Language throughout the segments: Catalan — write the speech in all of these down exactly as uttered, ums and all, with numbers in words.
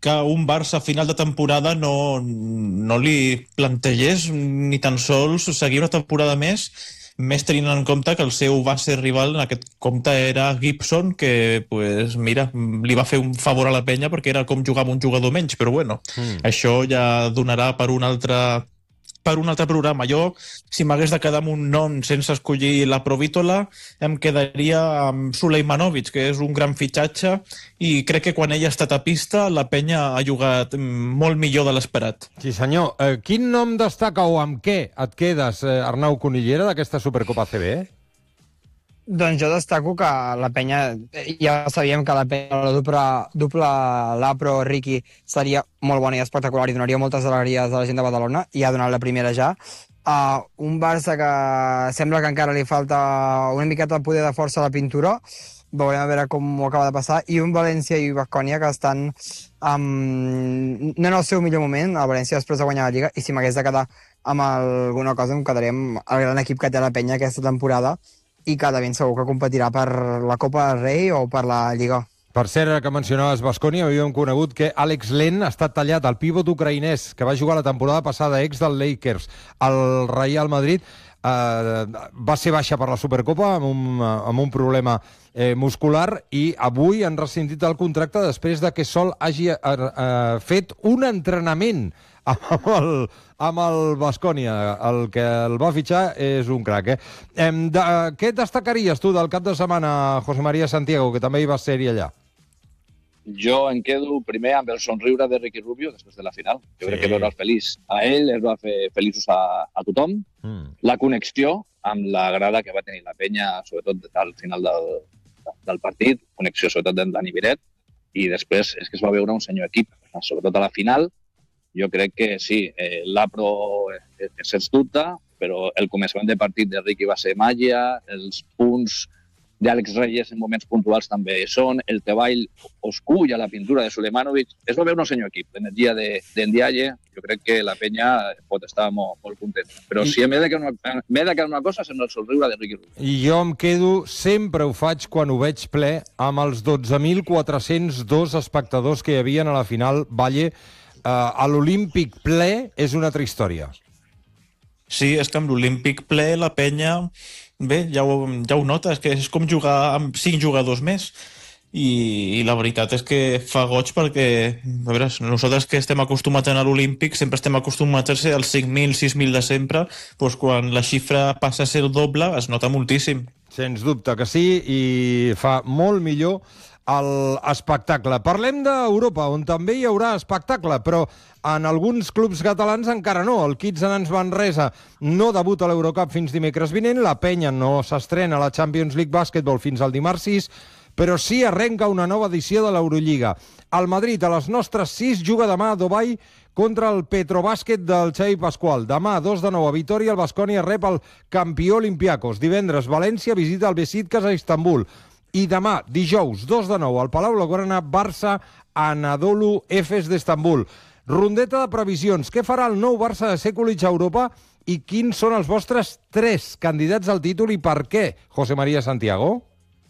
que un Barça a final de temporada no, no li plantegés ni tan sols seguir una temporada més, més tenint en compte que el seu base rival en aquest compte era Gibson, que, pues, mira, li va fer un favor a la penya perquè era com jugar amb un jugador menys, però bueno, mm. això ja donarà per un altre per un altre programa. Jo, si m'hagués de quedar amb un nom sense escollir la Provítola, em quedaria amb Suleimanovic, que és un gran fitxatge, i crec que quan ell ha estat a pista, la penya ha jugat molt millor de l'esperat. Sí, senyor. Eh, quin nom destaca o amb què et quedes, eh, Arnau Conillera, d'aquesta Supercopa A C B? Doncs jo destaco que la penya, ja sabíem que la penya, la doble, doble Lapro Riqui seria molt bona i espectacular i donaria moltes alegries a la gent de Badalona, i ha donat la primera ja. Uh, un Barça que sembla que encara li falta una miqueta de poder de força a la pintura, veurem a veure com ho acaba de passar, i un València i Baskonia que estan um, no en el seu millor moment, el València després de guanyar la Lliga, i si m'hagués de quedar amb alguna cosa em quedaria amb el gran equip que té la penya aquesta temporada, i que de ben segur que competirà per la Copa del Rei o per la Lliga. Per cert, que mencionaves Baskonia, havíem conegut que Àlex Len ha estat tallat, el pivot ucraïnès, que va jugar la temporada passada ex del Lakers al Real Madrid, eh, va ser baixa per la Supercopa amb un, amb un problema eh, muscular, i avui han rescindit el contracte després de que sol hagi eh, eh, fet un entrenament amb el, amb el Baskonia. El que el va fitxar és un crac, eh? Em, de, què destacaries tu del cap de setmana, José María Santiago, que també hi va ser-hi allà? Jo em quedo primer amb el somriure de Ricky Rubio després de la final. Jo sí. crec que veure'l feliç a ell, es va fer feliços a, a tothom. Mm. La connexió amb la grada que va tenir la penya, sobretot al final del, del partit, connexió sobretot de Dani Viret, i després és que es va veure un senyor equip, sobretot a la final. Jo crec que sí, eh, l'Apro és, és sens dubte, però el començament de partit de Ricky va ser màgia, els punts d'Àlex Reyes en moments puntuals també són, el treball oscur a la pintura de Suleimanovic. Es va veure un senyor equip, l'energia d'Endiaye, jo crec que la penya pot estar molt, molt contenta. Però I... si m'he de quedar una, de quedar una cosa, sembla el somriure de Ricky Rubio. I jo em quedo, sempre ho faig quan ho veig ple, amb els dotze mil quatre-cents dos espectadors que hi havia a la final Valle. Uh, a l'Olímpic ple és una altra història. Sí, és que amb l'Olímpic ple la penya, bé, ja ho, ja ho notes, que és com jugar amb cinc jugadors més, i, i la veritat és que fa goig perquè, a veure, nosaltres que estem acostumats a anar a l'Olímpic sempre estem acostumats a ser els cinc mil, sis mil de sempre, doncs quan la xifra passa a ser el doble es nota moltíssim. Sens dubte que sí, i fa molt millor l'espectacle. Parlem d'Europa, on també hi haurà espectacle, però en alguns clubs catalans encara no. El Kids Anans Manresa no debuta a l'Eurocup fins dimecres vinent, la penya no s'estrena a la Champions League Basketball fins al dimarts sis, però sí arrenca una nova edició de l'Eurolliga. El Madrid, a les nostres sis, juga demà a Dubai contra el Petrobàsquet del Xavi Pasqual. Demà, dos de nou a Vitòria, el Baskonia rep el campió Olympiacos. Divendres, València visita el Besiktas a Istanbul. I demà, dijous, dos de nou, al Palau Blaugrana, Barça, Anadolu Efes d'Istanbul. Rondeta de previsions. Què farà el nou Barça de Sekulic a Europa i quins són els vostres tres candidats al títol i per què, José María Santiago?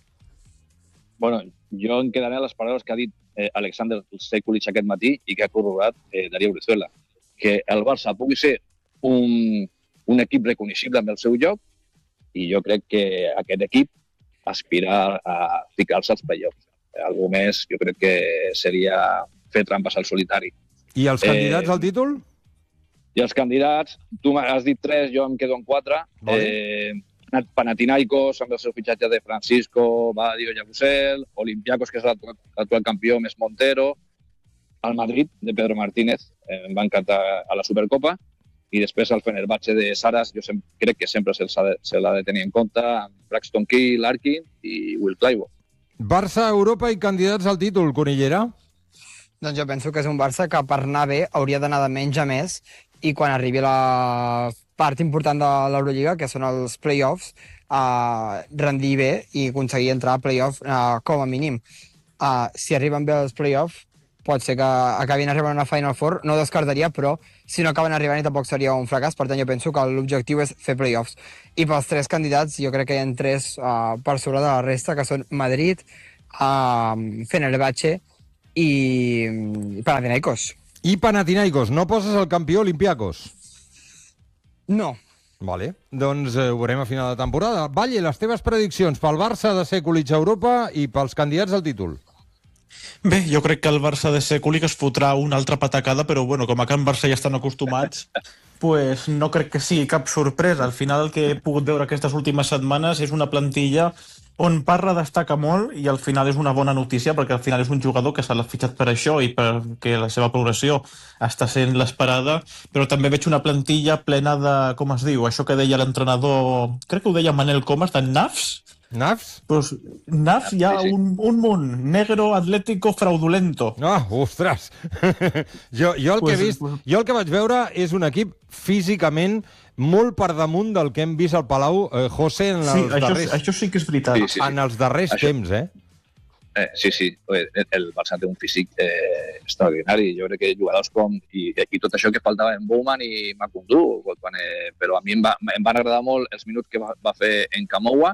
Bueno, jo em quedaré a les paraules que ha dit eh, Alexander Sekulic aquest matí i que ha corroborat eh, Darío Brizuela, que el Barça pugui ser un, un equip reconeixible amb el seu joc, i jo crec que aquest equip aspirar a ficar-se als play-offs. Algú més, jo crec que seria fer trampes al solitari. I els candidats eh, al títol? I els candidats, tu has dit tres, jo em quedo en quatre. Eh, Panathinaikos, amb el seu fitxatge de Francisco, Badio, Yabusel, Olympiacos, que és l'actual campió, més Montero, el Madrid, de Pedro Martínez, eh, em va encantar a la Supercopa, i després el Fenerbahce de Saras, jo sem- crec que sempre se l'ha de tenir en compte, amb Braxton Key, Larkin i Will Clyburn. Barça, Europa i candidats al títol, Conillera? Doncs jo penso que és un Barça que per anar bé hauria d'anar de menys a més, i quan arribi la part important de l'Eurolliga, que són els play-offs, uh, rendir bé i aconseguir entrar a play-off uh, com a mínim. Uh, si arriben bé els play-offs, pot ser que acabin arribant a una Final Four, no descartaria, però si no acaben arribant tampoc seria un fracàs, per tant jo penso que l'objectiu és fer play-offs. I pels tres candidats, jo crec que hi ha tres uh, per sobre de la resta, que són Madrid, uh, Fenerbahce i Panathinaikos. I Panathinaikos, no poses el campió Olympiacos? No. Vale, doncs eh, ho veurem a final de temporada. Valle, les teves prediccions pel Barça de ser Kulich a Europa i pels candidats al títol? Bé, jo crec que el Barça de ser Kulich es fotrà una altra patacada, però bueno, com a Can Barça ja estan acostumats, pues no crec que sigui cap sorpresa. Al final el que he pogut veure aquestes últimes setmanes és una plantilla on Parra destaca molt i al final és una bona notícia perquè al final és un jugador que s'ha fitxat per això i perquè la seva progressió està sent l'esperada, però també veig una plantilla plena de, com es diu, això que deia l'entrenador, crec que ho deia Manel Comas, de nafs. Nafs? Pues, nafs hi ha un, un munt, negro, atlético, fraudulento. Ah, ostres! jo, jo, el que he vist, jo el que vaig veure és un equip físicament molt per damunt del que hem vist al Palau, eh, José, en els sí, això, darrers... això sí que és veritat. Sí, sí, sí. En els darrers això... temps, eh? Eh, sí, sí, el, el Barça té un físic eh, extraordinari. Jo crec que jugadors com... I, i tot això que faltava en Bowman i Makundu, quan, eh, però a mi em, va, em van agradar molt els minuts que va, va fer en Camoua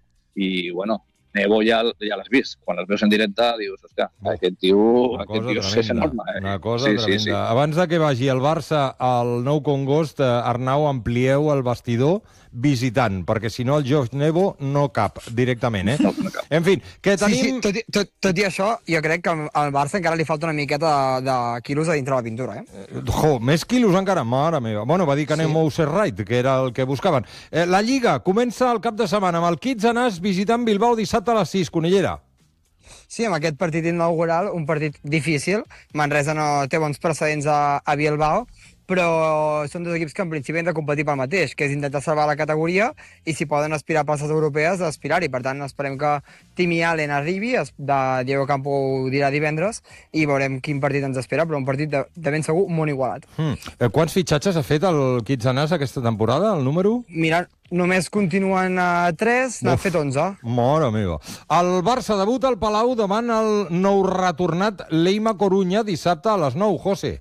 i, bueno, Nebo ja, ja l'has vist. Quan els veus en directe dius, hòstia, aquest tio, aquest tio és enorme. Eh? Una cosa sí, tremenda. Sí, sí. Abans de que vagi el Barça al Nou Congost, Arnau, amplieu el vestidor visitant, perquè si no el Josh Nebo no cap directament, eh? No, no cap. En fi, que tenim... Sí, sí, tot, i, tot, tot i això, jo crec que al Barça encara li falta una miqueta de, de quilos a dintre la pintura, eh? Jo, més quilos encara, mare meva. Bueno, va dir que anem Sí. Mouser Right, que era el que buscaven. Eh, la Lliga comença el cap de setmana amb el Kitsanàs visitant Bilbao dissabte a les sis, Conillera. Sí, amb aquest partit inaugural, un partit difícil. Manresa no té bons precedents a, a Bilbao, però són dos equips que en principi han de competir pel mateix, que és intentar salvar la categoria i si poden aspirar a places europees, aspirar-hi. Per tant, esperem que Timi Allen arribi, de Diego Campo ho dirà divendres, i veurem quin partit ens espera, però un partit de, de ben segur molt igualat. Hmm. Eh, quants fitxatges ha fet el Kitsanàs aquesta temporada, el número? Mira, només continuen a tres, n'han fet onze. Mare meva. El Barça debuta al Palau davant el nou retornat Leima Corunya dissabte a les nou, José.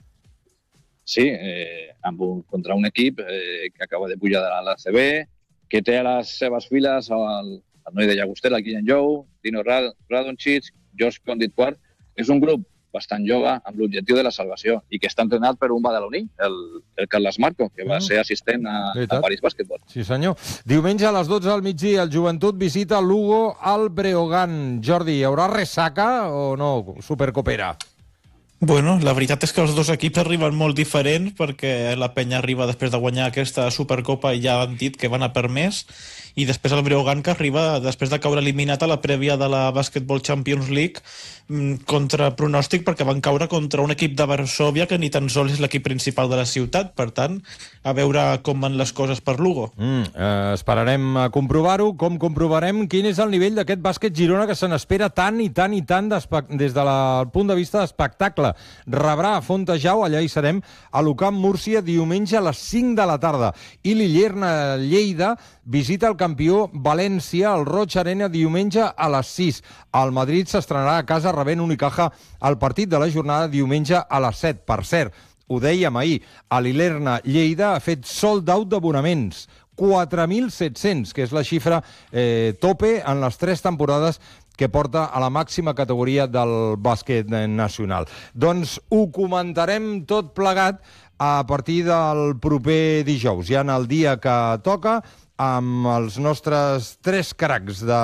Sí, eh, amb un, contra un equip eh, que acaba de pujar de l'A C B, que té a les seves files el, el noi de Llagostera, el Guillem Jou, Dino Rad, Radonjic, George Condit Quart. És un grup bastant jove amb l'objectiu de la salvació i que està entrenat per un badaloní, el, el Carles Marco, que va ser assistent a, a París Bàsquetbol. Sí, senyor. Diumenge a les dotze al migdia el Joventut visita Lugo al Breogán. Jordi, hi haurà ressaca o no? Supercopera. Bueno, la veritat és que els dos equips arriben molt diferents perquè la Penya arriba després de guanyar aquesta Supercopa i ja han dit que van a per més, i després el Breogán que arriba després de caure eliminat a la prèvia de la Basketball Champions League contra pronòstic perquè van caure contra un equip de Varsòvia que ni tan sols és l'equip principal de la ciutat. Per tant, a veure com van les coses per Lugo. Mm, eh, esperarem a comprovar-ho. Com comprovarem quin és el nivell d'aquest bàsquet Girona que se n'espera tant i tant i tant des del punt de vista d'espectacle. Rebrà a Fontejau, allà hi serem, a l'Ucamp Múrcia diumenge a les cinc de la tarda. I l'Illerna Lleida visita el campió València al Roig Arena diumenge a les sis. El Madrid s'estrenarà a casa rebent Unicaja al partit de la jornada diumenge a les set. Per cert, ho dèiem ahir, a l'Illerna Lleida ha fet sold out d'abonaments. quatre mil set-cents, que és la xifra eh, tope en les tres temporades que porta a la màxima categoria del bàsquet nacional. Doncs ho comentarem tot plegat a partir del proper dijous, ja en el dia que toca, amb els nostres tres cracs de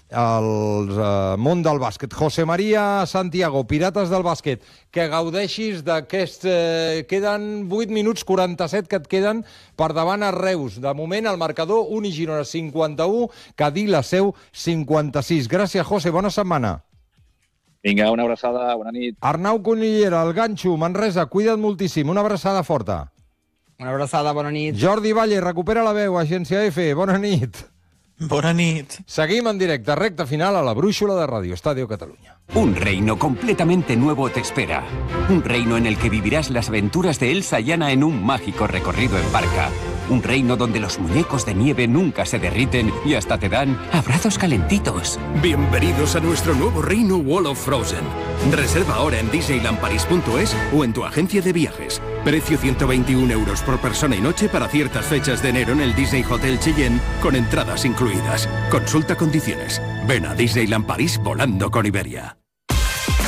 el uh, món del bàsquet. José María Santiago, Pirates del bàsquet, que gaudeixis d'aquest... Eh, queden vuit minuts quaranta-set que et queden per davant a Reus. De moment, el marcador, Uni Girona cinquanta-u, Cadí la Seu cinquanta-sis. Gràcies, José, bona setmana. Vinga, una abraçada, bona nit. Arnau Conillera, el ganxo, Manresa, cuida't moltíssim, una abraçada forta. Una abraçada, bona nit. Jordi Valle, recupera la veu, Agència F, bona nit. Bona nit. Seguim en directe, recta final a la brúixola de Radio Estadio Cataluña. Un reino completamente nuevo te espera. Un reino en el que vivirás las aventuras de Elsa y Anna en un mágico recorrido en barca. Un reino donde los muñecos de nieve nunca se derriten y hasta te dan abrazos calentitos. Bienvenidos a nuestro nuevo reino Wall of Frozen. Reserva ahora en disneyland paris punto es o en tu agencia de viajes. Precio ciento veintiún euros por persona y noche para ciertas fechas de enero en el Disney Hotel Cheyenne con entradas incluidas. Consulta condiciones. Ven a Disneyland París volando con Iberia.